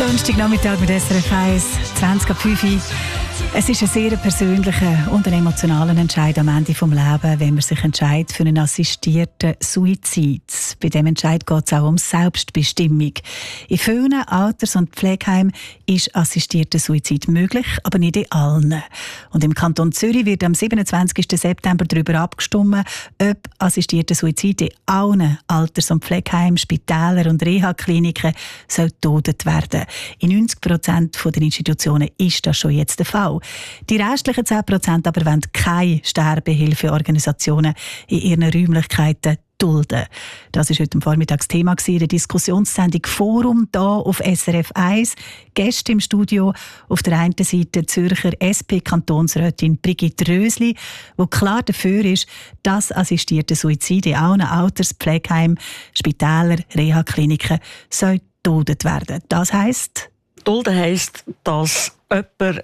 Donnerstagnachmittag mit SRF 1, 20 ab 5 Uhr. Es ist ein sehr persönlicher und ein emotionaler Entscheid am Ende des Lebens, wenn man sich entscheidet für einen assistierten Suizid. Bei diesem Entscheid geht es auch um Selbstbestimmung. In vielen Alters- und Pflegeheimen ist assistierter Suizid möglich, aber nicht in allen. Und im Kanton Zürich wird am 27. September darüber abgestimmt, ob assistierter Suizid in allen Alters- und Pflegeheimen, Spitälern und Reha-Kliniken gedodet werden. In 90% der Institutionen ist das schon jetzt der Fall. Die restlichen 10% aber wollen keine Sterbehilfeorganisationen in ihren Räumlichkeiten dulden. Das war heute am Vormittagsthema in der Diskussionssendung Forum hier auf SRF 1. Gäste im Studio auf der einen Seite Zürcher SP-Kantonsrätin Brigitte Rösli, die klar dafür ist, dass assistierte Suizid in allen Alters-, Pflegeheimen, Spitälern, Reha-Kliniken geduldet werden. Das heisst? Dulden heisst, dass jemand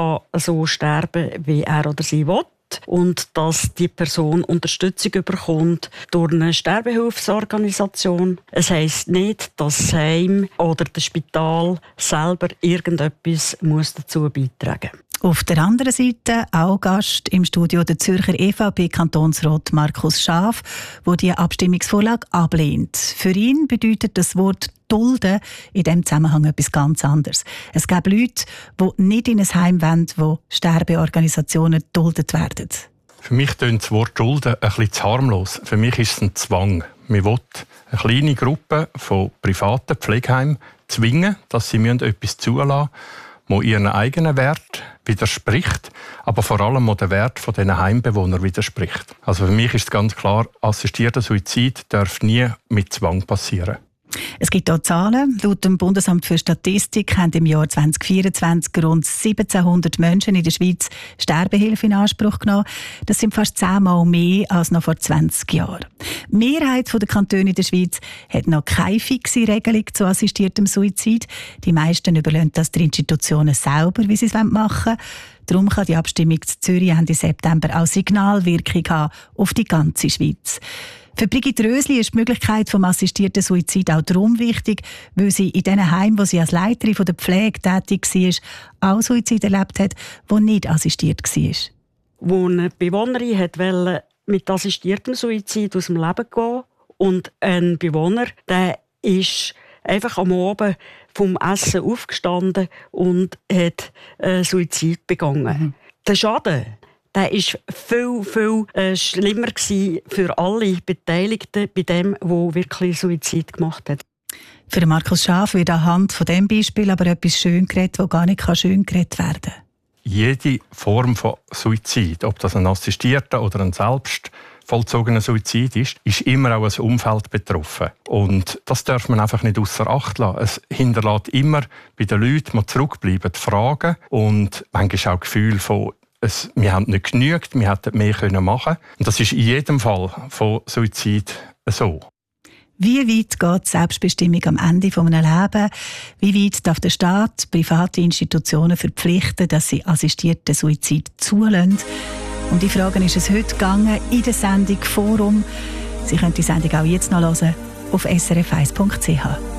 so sterben kann, wie er oder sie will. Und dass die Person Unterstützung bekommt durch eine Sterbehilfsorganisation. Es heisst nicht, dass das Heim oder das Spital selber irgendetwas dazu beitragen muss. Auf der anderen Seite auch Gast im Studio der Zürcher EVP-Kantonsrat Markus Schaaf, der die Abstimmungsvorlage ablehnt. Für ihn bedeutet das Wort «dulden» in diesem Zusammenhang etwas ganz anderes. Es gibt Leute, die nicht in ein Heim wollen, wo Sterbeorganisationen geduldet werden. Für mich tönt das Wort «dulden» ein bisschen zu harmlos. Für mich ist es ein Zwang. Man will eine kleine Gruppe von privaten Pflegeheimen zwingen, dass sie etwas zulassen müssen, die ihren eigenen Wert widerspricht, aber vor allem auch den Wert dieser Heimbewohner widerspricht. Also für mich ist ganz klar, assistierter Suizid darf nie mit Zwang passieren. Es gibt hier Zahlen. Laut dem Bundesamt für Statistik haben im Jahr 2024 rund 1700 Menschen in der Schweiz Sterbehilfe in Anspruch genommen. Das sind fast 10-mal mehr als noch vor 20 Jahren. Die Mehrheit der Kantone in der Schweiz hat noch keine fixe Regelung zu assistiertem Suizid. Die meisten überlassen das den Institutionen selber, wie sie es machen wollen. Darum kann die Abstimmung zu Zürich Ende September auch Signalwirkung haben auf die ganze Schweiz. Für Brigitte Rösli ist die Möglichkeit des assistierten Suizid auch darum wichtig, weil sie in den Heimen, wo sie als Leiterin der Pflege tätig war, auch Suizid erlebt hat, der nicht assistiert war. Wo eine Bewohnerin wollte mit assistiertem Suizid aus dem Leben gehen und ein Bewohner, der ist einfach am Abend vom Essen aufgestanden und hat Suizid begangen. Der Schaden, der war viel schlimmer für alle Beteiligten bei dem, der wirklich Suizid gemacht hat. Für Markus Schaaf wird anhand von diesem Beispiel aber etwas schön geredet, das gar nicht schön geredet werden kann. Jede Form von Suizid, ob das ein assistierter oder ein selbst vollzogener Suizid ist immer auch ein Umfeld betroffen. Und das darf man einfach nicht ausser Acht lassen. Es hinterlässt immer bei den Leuten, die zurückbleiben, Fragen und manchmal auch Gefühl von wir haben nicht genügt, wir hätten mehr machen können. Und das ist in jedem Fall von Suizid so. Wie weit geht die Selbstbestimmung am Ende eines Lebens? Wie weit darf der Staat private Institutionen verpflichten, dass sie assistierten Suizid zulassen? Um die Fragen ist es heute gegangen in der Sendung Forum. Sie können die Sendung auch jetzt noch hören auf srf1.ch.